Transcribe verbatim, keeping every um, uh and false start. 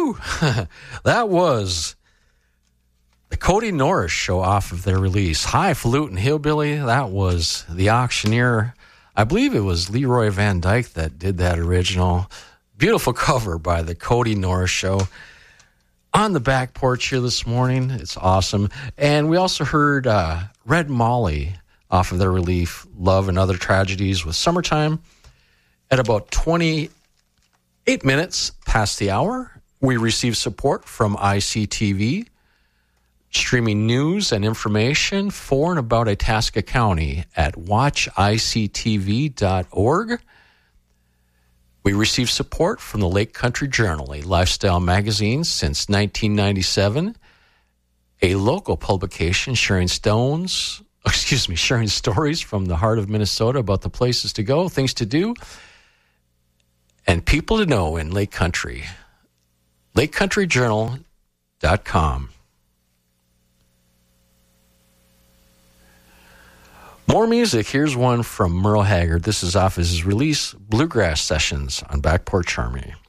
Woo! That was the Cody Norris Show off of their release. Highfalutin Hillbilly. That was The Auctioneer. I believe it was Leroy Van Dyke that did that original. Beautiful cover by the Cody Norris Show. On the back porch here this morning. It's awesome. And we also heard uh, Red Molly off of their relief, Love and Other Tragedies with Summertime. At about twenty-eight minutes past the hour, we received support from I C T V, streaming news and information for and about Itasca County at watch I C T V dot org. We received support from the Lake Country Journal, a lifestyle magazine since nineteen ninety-seven, a local publication sharing stones, excuse me, sharing stories from the heart of Minnesota about the places to go, things to do, and people to know in Lake Country. lake country journal dot com. More music. Here's one from Merle Haggard. This is off his release, Bluegrass Sessions on Back Porch Harmony.